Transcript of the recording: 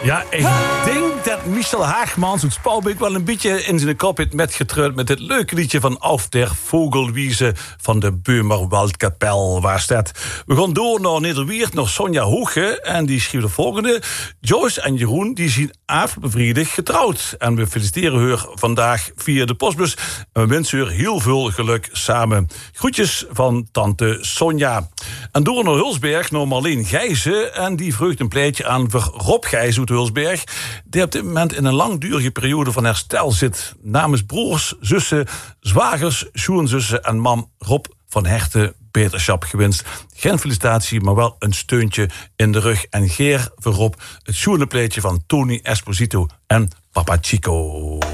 Ja, ik denk dat Michel Haagmans het Spouwbeek wel een beetje in zijn kop heeft metgetreurd met dit leuke liedje van Auf der Vogelwiese van de Böhmer Waldkapel. Waar staat? We gaan door naar Nederweert, naar Sonja Hoge. En die schreef de volgende. Joyce en Jeroen die zien avondbevredigd getrouwd. En we feliciteren haar vandaag via de postbus. En we wensen haar heel veel geluk samen. Groetjes van tante Sonja. En door naar Hulsberg, naar Marleen Gijzen. En die vreugde een pleitje aan voor Rob Gijzen uit Hulsberg. Die op dit moment in een langdurige periode van herstel zit. Namens broers, zussen, zwagers, schoonzussen en mam Rob van harte beterschap gewenst. Geen felicitatie, maar wel een steuntje in de rug. En Geer voor Rob het schoene pleitje van Tony Esposito en Papa Chico.